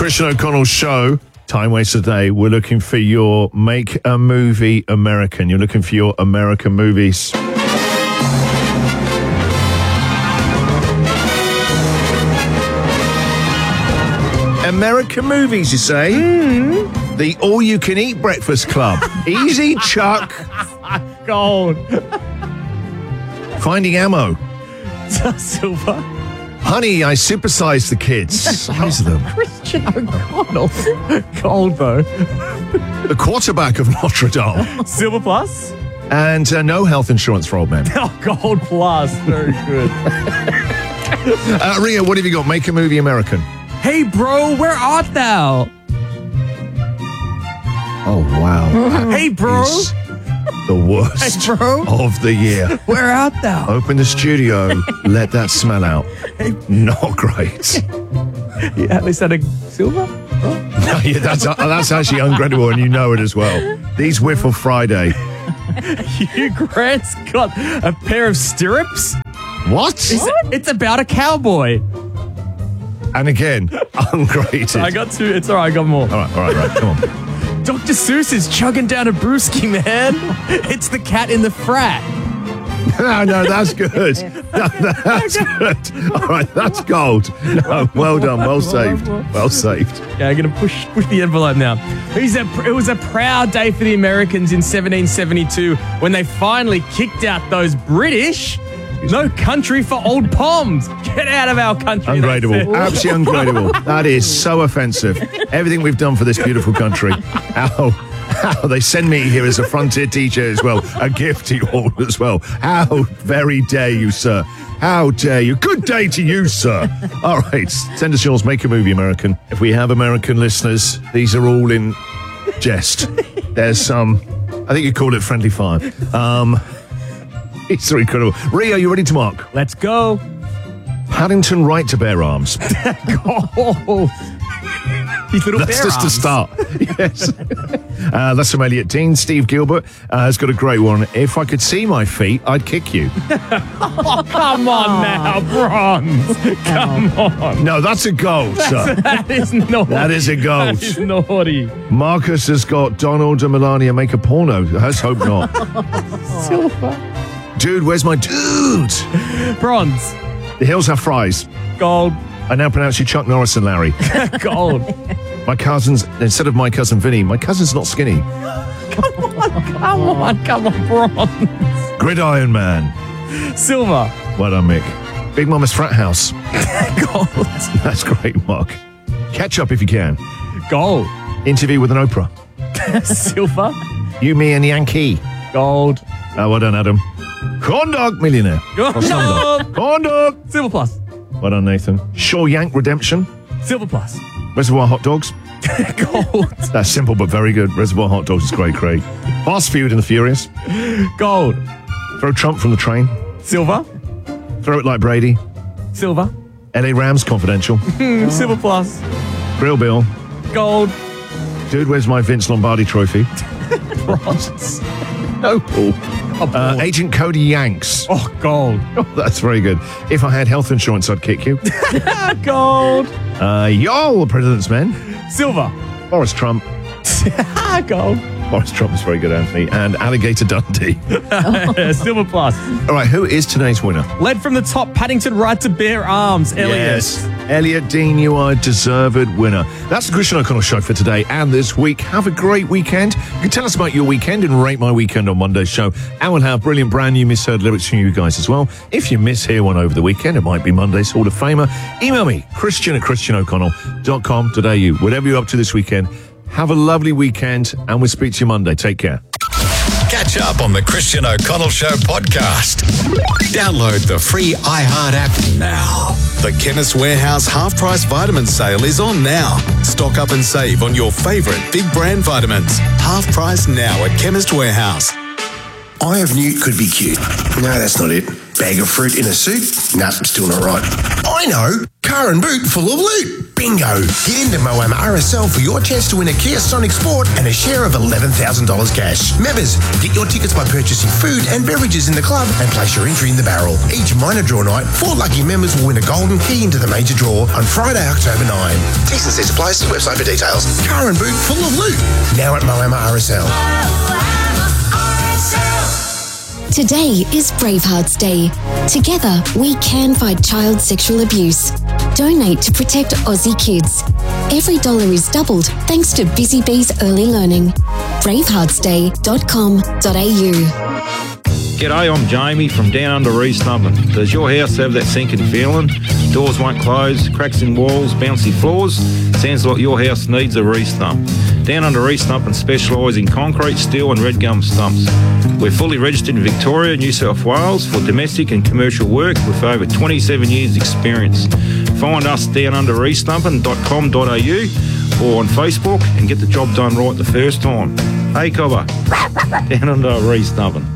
Christian O'Connell Show. Time Waster Day. We're looking for your Make a Movie American. You're looking for your American movies. American movies, you say? The all-you-can-eat breakfast club. Easy, Chuck. Gold. Finding Ammo. Silver. Honey, I supersized the kids. Size of them. Christian O'Connell. Gold, though. The quarterback of Notre Dame. Silver plus. And no health insurance for old men. Oh, gold plus. Very good. Ria, what have you got? Make a movie American. Hey, bro, where art thou? Oh, wow. Hey, bro. Is the worst Hey, bro. of the year. Where art thou? Open the studio. Let that smell out. Not great. You at least had a silver? No, yeah, that's actually incredible, and you know it as well. These Whiffle Friday. Hugh Grant's got a pair of stirrups. What? It's about a cowboy. And again, ungraded. I got two. It's all right. I got more. All right. Come on. Dr. Seuss is chugging down a brewski, man. It's the cat in the frat. No, that's good. No, that's good. All right, that's gold. No, well done. Well saved. Well saved. Okay, I'm going to push the envelope now. It was a proud day for the Americans in 1772 when they finally kicked out those British. No country for old Poms. Get out of our country. Ungradable. Absolutely ungradable. That is so offensive. Everything we've done for this beautiful country. How they send me here as a Frontier teacher as well. A gift to you all as well. How very dare you, sir. How dare you. Good day to you, sir. All right. Send us yours. Make a movie American. If we have American listeners, these are all in jest. There's some, I think you call it friendly fire. It's incredible. Ria, are you ready to mark? Let's go. Paddington Right to Bear Arms. Gold. These little That's bear just arms. a start. Yes. That's from Elliot Dean. Steve Gilbert has got a great one. If I could see my feet, I'd kick you. Oh, come on now, bronze. Come on. No, that's a gold, sir. That is naughty. That is a gold. That is naughty. Marcus has got Donald and Melania make a porno. Let's hope not. Silver. Dude, where's my dude? Bronze. The hills have fries. Gold. I now pronounce you Chuck Norris and Larry. Gold. My cousins, instead of my cousin Vinny, my cousin's not skinny. Come on, bronze. Gridiron Man. Silver. Well done, Mick. Big Mama's Frat House. Gold. That's great, Mark. Ketchup if you can. Gold. Interview with an Oprah. Silver. You, me, and Yankee. Gold. Well done, Adam. Corn Dog Millionaire. Or Slumdog. Corn Dog. Silver plus. Well done, Nathan. Shaw Yank Redemption. Silver plus. Reservoir Hot Dogs. Gold. That's simple but very good. Reservoir Hot Dogs is great. Fast Food and the Furious. Gold. Throw Trump from the train. Silver. Throw It Like Brady. Silver. LA Rams Confidential. Silver plus. Grill Bill. Gold. Dude, where's my Vince Lombardi trophy? Bronze. No, Paul. Agent Cody Yanks. Oh, gold. Oh, that's very good. If I had health insurance, I'd kick you. Gold. Yo, President's Men. Silver. Boris Trump. Gold. Boris Trump is very good, Anthony. And Alligator Dundee. Silver plus. All right, who is today's winner? Led from the top, Paddington Right to Bear Arms. Elliot. Yes. Elliot Dean, you are a deserved winner. That's the Christian O'Connell Show for today and this week. Have a great weekend. You can tell us about your weekend and rate my weekend on Monday's show. And we'll have brilliant brand new misheard lyrics from you guys as well. If you mishear one over the weekend, it might be Monday's Hall of Famer. Email me, christian@christianoconnell.com.au. Whatever you're up to this weekend, have a lovely weekend and we'll speak to you Monday. Take care. Catch up on the Christian O'Connell Show podcast. Download the free iHeart app now. The Chemist Warehouse half-price vitamin sale is on now. Stock up and save on your favourite big brand vitamins. Half price now at Chemist Warehouse. Eye of Newt could be cute. No, that's not it. Bag of fruit in a suit? Nah, still not right. I know. Car and boot full of loot. Bingo. Get into Moama RSL for your chance to win a Kia Sonic Sport and a share of $11,000 cash. Members, get your tickets by purchasing food and beverages in the club and place your entry in the barrel. Each minor draw night, 4 lucky members will win a golden key into the major draw on Friday, October 9. T's and C's apply. See website for details. Car and boot full of loot. Now at Moama RSL. Today is Bravehearts Day. Together, we can fight child sexual abuse. Donate to protect Aussie kids. Every dollar is doubled thanks to Busy Bees Early Learning. braveheartsday.com.au. G'day, I'm Jamie from Down Under Restumpin. Does your house have that sinking feeling? Doors won't close, cracks in walls, bouncy floors? Sounds like your house needs a restump. Down Under Restumpin specialise in concrete, steel and red gum stumps. We're fully registered in Victoria, New South Wales for domestic and commercial work with over 27 years experience. Find us downunderrestumpin.com.au or on Facebook and get the job done right the first time. Hey, Cobber, Down Under Restumpin.